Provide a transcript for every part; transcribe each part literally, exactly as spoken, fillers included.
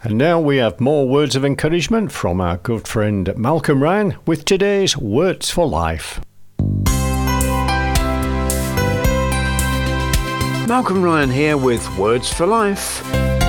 And now we have more words of encouragement from our good friend Malcolm Ryan with today's Words for Life. Malcolm Ryan here with Words for Life.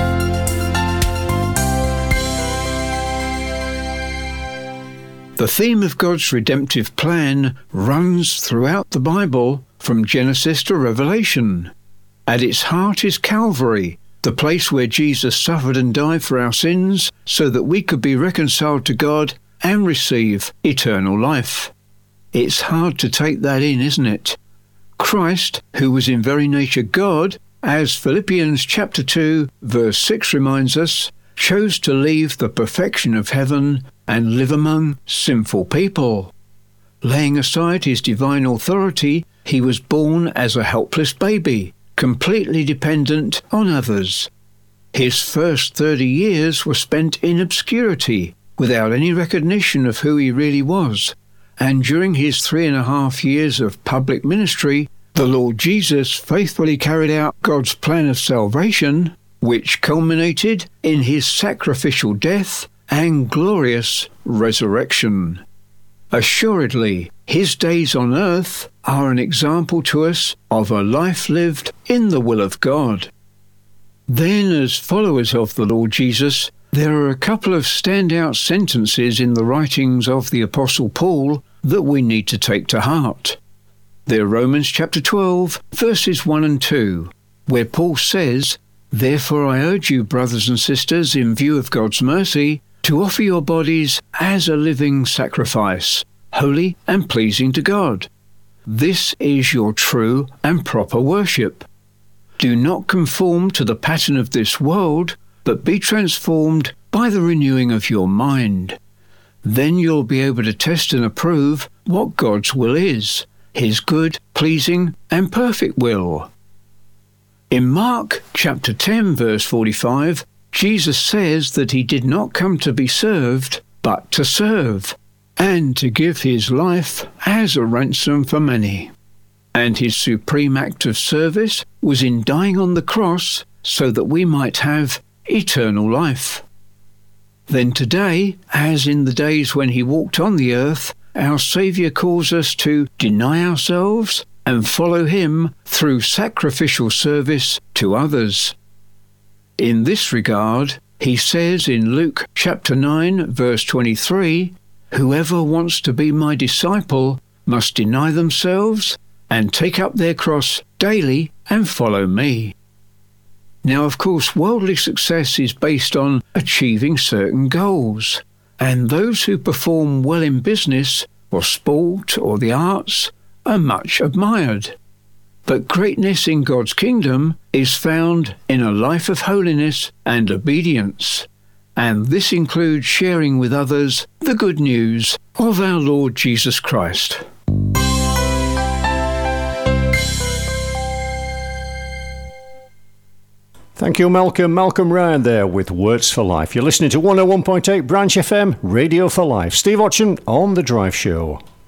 The theme of God's redemptive plan runs throughout the Bible from Genesis to Revelation. At its heart is Calvary, the place where Jesus suffered and died for our sins so that we could be reconciled to God and receive eternal life. It's hard to take that in, isn't it? Christ, who was in very nature God, as Philippians chapter two, verse six reminds us, chose to leave the perfection of heaven and live among sinful people. Laying aside his divine authority, he was born as a helpless baby, completely dependent on others. His first thirty years were spent in obscurity, without any recognition of who he really was. And during his three and a half years of public ministry, the Lord Jesus faithfully carried out God's plan of salvation, which culminated in his sacrificial death and glorious resurrection. Assuredly, his days on earth are an example to us of a life lived in the will of God. Then, as followers of the Lord Jesus, there are a couple of standout sentences in the writings of the Apostle Paul that we need to take to heart. They're Romans chapter twelve, verses one and two, where Paul says, "Therefore I urge you, brothers and sisters, in view of God's mercy, to offer your bodies as a living sacrifice, holy and pleasing to God. This is your true and proper worship. Do not conform to the pattern of this world, but be transformed by the renewing of your mind. Then you'll be able to test and approve what God's will is, his good, pleasing, and perfect will." In Mark chapter ten, verse forty-five, Jesus says that he did not come to be served, but to serve, and to give his life as a ransom for many. And his supreme act of service was in dying on the cross so that we might have eternal life. Then today, as in the days when he walked on the earth, our Saviour calls us to deny ourselves and follow him through sacrificial service to others. In this regard, he says in Luke chapter nine, verse twenty-three, "Whoever wants to be my disciple must deny themselves and take up their cross daily and follow me." Now, of course, worldly success is based on achieving certain goals, and those who perform well in business or sport or the arts are much admired. But greatness in God's kingdom is found in a life of holiness and obedience, and this includes sharing with others the good news of our Lord Jesus Christ. Thank you, Malcolm. Malcolm Ryan there with Words for Life. You're listening to one oh one point eight Branch F M, Radio for Life. Steve Otchen on The Drive Show.